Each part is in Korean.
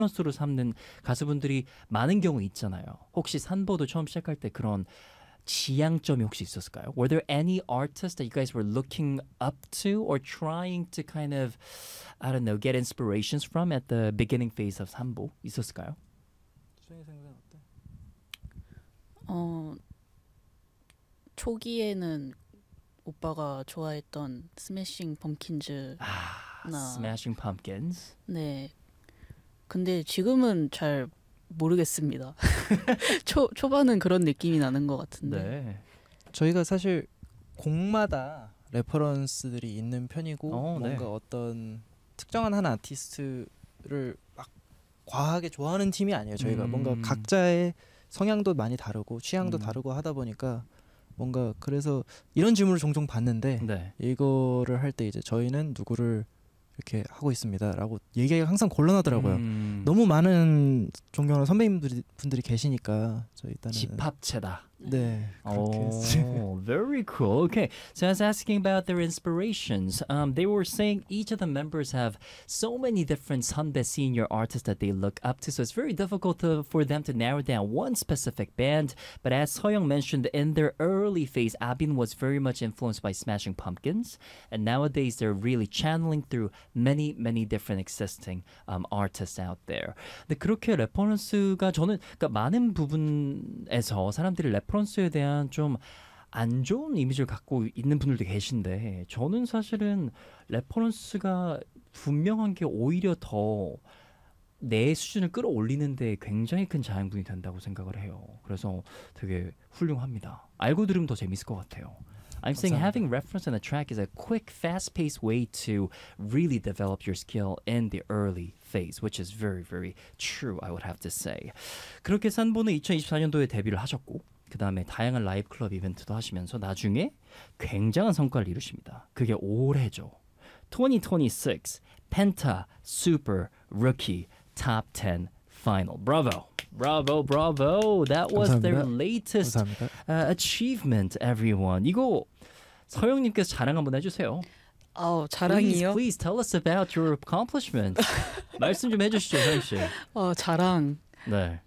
레퍼런스로 삼는 가수분들이 많은 경우 있잖아요. 혹시 산보도 처음 시작할 때 그런 지향점이 혹시 있었을까요? Were there any artists that you guys were looking up to or trying to kind of, I don't know, get inspirations from at the beginning phase of 산보? 있었을까요? 수영이 생각은 어때? 초기에는 오빠가 좋아했던 스매싱 펌킨즈나 Smashing Pumpkins. 네. 근데 지금은 잘 모르겠습니다. 초반은 그런 느낌이 나는 것 같은데. 네. 저희가 사실 곡마다 레퍼런스들이 있는 편이고 뭔가 네. 어떤 특정한 한 아티스트를 막 과하게 좋아하는 팀이 아니에요. 저희가 뭔가 각자의 성향도 많이 다르고 취향도 다르고 하다 보니까 뭔가 그래서 이런 질문을 종종 받는데 네. 이거를 할 때 이제 저희는 누구를 이렇게 하고 있습니다라고 얘기가 항상 곤란하더라고요. 너무 많은 존경하는 선배님들이 계시니까 저희 일단은 집합체다. 네. Oh, very cool. Okay, so I was asking about their inspirations. They were saying each of the members have so many different 선배 senior artists that they look up to, so it's very difficult for them to narrow down one specific band. But as Soyoung mentioned, in their early phase, Abin was very much influenced by Smashing Pumpkins, and nowadays they're really channeling through many, many different existing artists out there. 근데 그렇게 레퍼런스가 저는 그러니까 많은 부분에서 사람들이 레퍼런스에 대한 좀 안 좋은 이미지를 갖고 있는 분들도 계신데 저는 사실은 레퍼런스가 분명한 게 오히려 더 내 수준을 끌어올리는데 굉장히 큰 자양분이 된다고 생각을 해요. 그래서 되게 훌륭합니다. 알고 들으면 더 재밌을 것 같아요. I'm saying having reference on the track is a quick, fast-paced way to really develop your skill in the early phase, which is very, very true, I would have to say. 그렇게 산보는 2024년도에 데뷔를 하셨고 그 다음에 다양한 라이브 클럽 이벤트도 하시면서 나중에 굉장한 성과를 이루십니다. 그게 올해죠. 2026 Penta Super Rookie Top 10 Final. Bravo. Bravo, bravo. That was 감사합니다. their latest achievement, everyone. 이거 서영님께서 자랑 한번 해주세요. 자랑이요? Please tell us about your accomplishment. 말씀 좀 해주시죠, 서영 씨. 자랑. 네.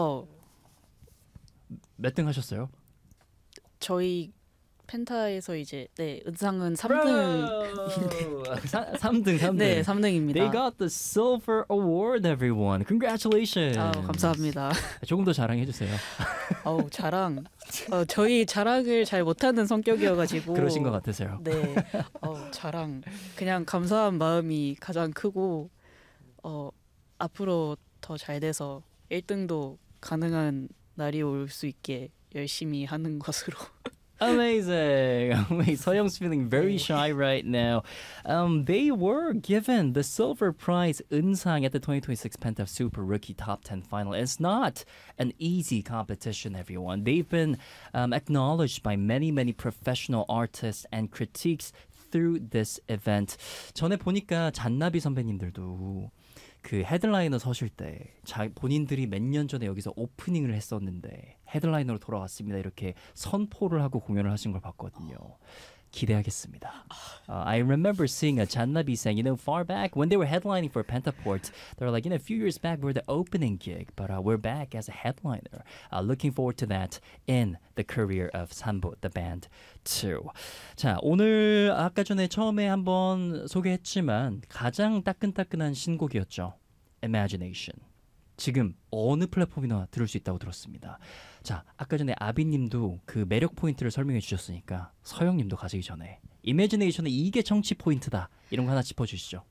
몇 등 하셨어요? 저희 펜타에서 이제 은상은 3등인데 3등. 네, 3등입니다. They got the silver award, everyone. Congratulations. 감사합니다. 조금 더 자랑해 주세요. 자랑. 저희 자랑을 잘 못하는 성격이어가지고 그러신 것 같으세요. 네. 자랑. 그냥 감사한 마음이 가장 크고 앞으로 더 잘 돼서 1등도 가능한 날이 올 수 있게 열심히 하는 것으로. Amazing. 서영's feeling very shy right now. They were given the silver prize 은상 at the 2026 Penta Super Rookie Top 10 Final. It's not an easy competition, everyone. They've been acknowledged by many, many professional artists and critiques through this event. 전에 보니까 잔나비 선배님들도 그 헤드라이너 서실 때 본인들이 몇 년 전에 여기서 오프닝을 했었는데 헤드라이너로 돌아왔습니다. 이렇게 선포를 하고 공연을 하신 걸 봤거든요. 기대하겠습니다. I remember seeing a 잔나비 saying, far back when they were headlining for Pentaport, they were like, a few years back we're the opening gig, but we're back as a headliner. Looking forward to that in the career of Sanbo, the band too. 자, 오늘 아까 전에 처음에 한번 소개했지만 가장 따끈따끈한 신곡이었죠. Imagination. 지금 어느 플랫폼이나 들을 수 있다고 들었습니다. 자, 아까 전에 아비님도 그 매력 포인트를 설명해 주셨으니까 서영님도 가지기 전에 이매지네이션의 이게 정치 포인트다 이런 거 하나 짚어주시죠.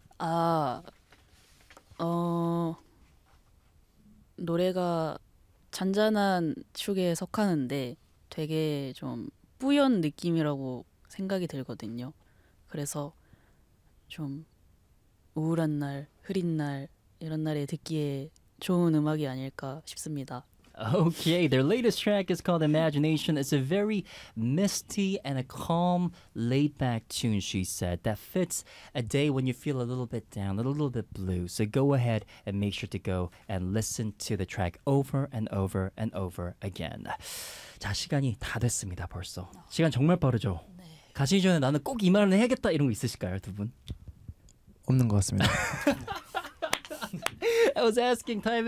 노래가 잔잔한 축에 속하는데 되게 좀 뿌연 느낌이라고 생각이 들거든요. 그래서 좀 우울한 날, 흐린 날 이런 날에 듣기에 좋은 음악이 아닐까 싶습니다. Okay, their latest track is called Imagination. It's a very misty and a calm, laid-back tune, she said, that fits a day when you feel a little bit down, a little bit blue. So go ahead and make sure to go and listen to the track over and over and over again. 자, 시간이 다 됐습니다, 벌써. 시간 정말 빠르죠? 네. 가시기 전에 나는 꼭 이 말을 해야겠다 이런 거 있으실까요, 두 분? 없는 것 같습니다. I was asking time